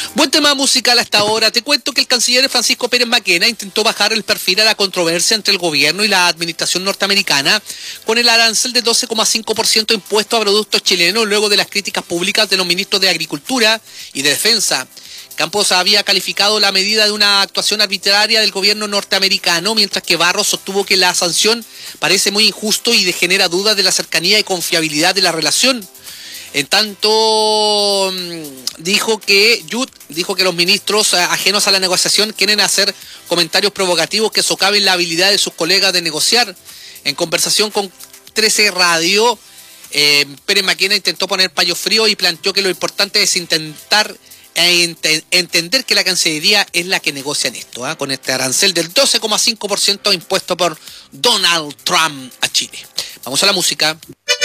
Buen tema musical hasta ahora. Te cuento que el canciller Francisco Pérez Maquena intentó bajar el perfil a la controversia entre el gobierno y la administración norteamericana con el arancel de 12,5% impuesto a productos chilenos luego de las críticas públicas de los ministros de Agricultura y de Defensa. Campos había calificado la medida de una actuación arbitraria del gobierno norteamericano, mientras que Barros sostuvo que la sanción parece muy injusto y genera dudas de la cercanía y confiabilidad de la relación. En tanto, dijo que los ministros ajenos a la negociación quieren hacer comentarios provocativos que socaven la habilidad de sus colegas de negociar. En conversación con 13 Radio, Pérez Maquena intentó poner paño frío y planteó que lo importante es intentar entender que la Cancillería es la que negocia en esto, con este arancel del 12,5% impuesto por Donald Trump a Chile. Vamos a la música.